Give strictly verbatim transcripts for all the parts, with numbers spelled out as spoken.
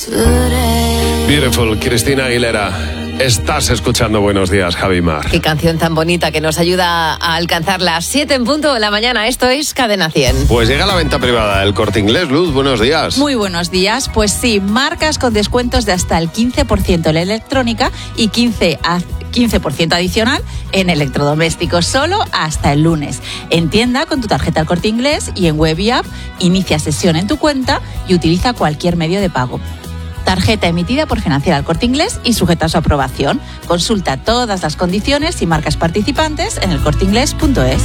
Beautiful, Cristina Aguilera. Estás escuchando Buenos Días, Javi Mar. Qué canción tan bonita que nos ayuda a alcanzar las siete en punto de la mañana. Esto es Cadena cien. Pues llega la venta privada del Corte Inglés. Luz, buenos días. Muy buenos días. Pues sí, marcas con descuentos de hasta el quince por ciento en la electrónica y quince por ciento adicional en electrodomésticos, solo hasta el lunes. En tienda con tu tarjeta El Corte Inglés y en web y app, inicia sesión en tu cuenta y utiliza cualquier medio de pago. Tarjeta emitida por Financiera El Corte Inglés y sujeta a su aprobación. Consulta todas las condiciones y marcas participantes en el corte inglés punto es.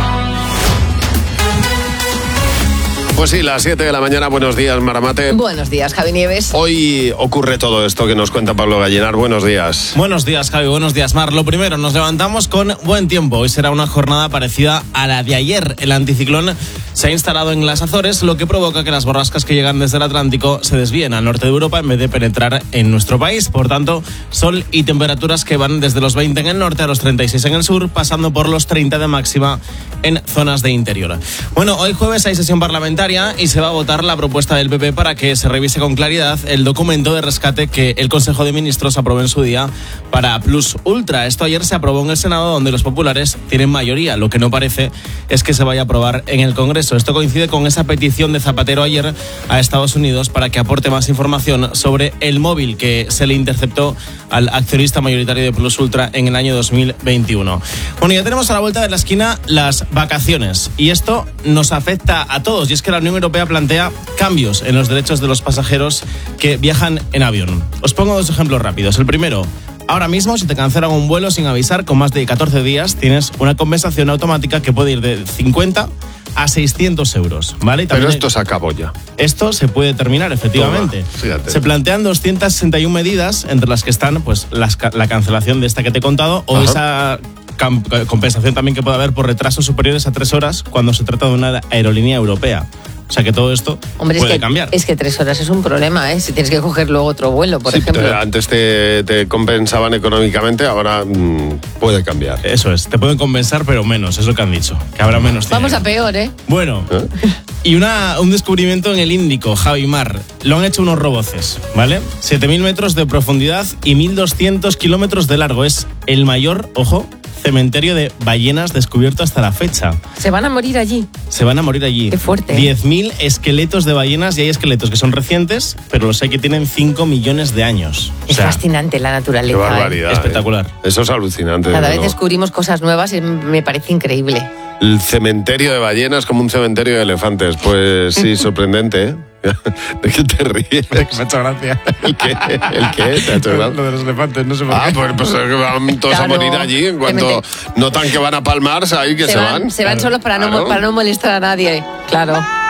Pues sí, las siete de la mañana. Buenos días, Maramate. Buenos días, Javi Nieves. Hoy ocurre todo esto que nos cuenta Pablo Gallinar. Buenos días. Buenos días, Javi. Buenos días, Mar. Lo primero, nos levantamos con buen tiempo. Hoy será una jornada parecida a la de ayer. El anticiclón se ha instalado en las Azores, lo que provoca que las borrascas que llegan desde el Atlántico se desvíen al norte de Europa en vez de penetrar en nuestro país. Por tanto, sol y temperaturas que van desde los veinte en el norte a los treinta y seis en el sur, pasando por los treinta de máxima en zonas de interior. Bueno, hoy jueves hay sesión parlamentaria y se va a votar la propuesta del P P para que se revise con claridad el documento de rescate que el Consejo de Ministros aprobó en su día para Plus Ultra. Esto ayer se aprobó en el Senado, donde los populares tienen mayoría. Lo que no parece es que se vaya a aprobar en el Congreso. Esto coincide con esa petición de Zapatero ayer a Estados Unidos para que aporte más información sobre el móvil que se le interceptó al accionista mayoritario de Plus Ultra en el año dos mil veintiuno. Bueno, ya tenemos a la vuelta de la esquina las vacaciones y esto nos afecta a todos, y es que la Unión Europea plantea cambios en los derechos de los pasajeros que viajan en avión. Os pongo dos ejemplos rápidos. El primero: ahora mismo, si te cancelan un vuelo sin avisar con más de catorce días, tienes una compensación automática que puede ir de cincuenta a seiscientos euros, ¿vale? Pero esto se acabó ya. Esto se puede terminar, efectivamente. Toma, se plantean doscientas sesenta y una medidas, entre las que están pues las, la cancelación de esta que te he contado, o Ajá. esa compensación también que puede haber por retrasos superiores a tres horas cuando se trata de una aerolínea europea. O sea que todo esto Hombre, puede es que, cambiar. Es que tres horas es un problema, ¿eh? Si tienes que coger luego otro vuelo, por sí, ejemplo. Te, antes te, te compensaban económicamente, ahora mmm, puede cambiar. Eso es, te pueden compensar, pero menos, es lo que han dicho. Que habrá menos dinero. Vamos a peor, ¿eh? Bueno, ¿Eh? y una, un descubrimiento en el Índico, Javi Mar. Lo han hecho unos roboces, ¿vale? siete mil metros de profundidad y mil doscientos kilómetros de largo. Es el mayor, ojo, cementerio de ballenas descubierto hasta la fecha. ¿Se van a morir allí? Se van a morir allí. Qué fuerte. diez mil esqueletos de ballenas, y hay esqueletos que son recientes, pero los hay que tienen cinco millones de años. Es o sea, fascinante la naturaleza. Qué barbaridad. ¿eh? Espectacular. ¿eh? Eso es alucinante. Cada vez ¿no? descubrimos cosas nuevas y me parece increíble. El cementerio de ballenas como un cementerio de elefantes. Pues sí, sorprendente, ¿eh? ¿De qué te ríes? Me ha hecho gracia. ¿El qué? ¿El qué? ¿Te ha hecho gracia? Lo de los elefantes, no sé por qué. Ah, pues, pues van todos claro, a morir allí. En cuanto notan que van a palmar, ahí que se, se van. van. Se van claro, solos para, claro. no, para no molestar a nadie. Claro.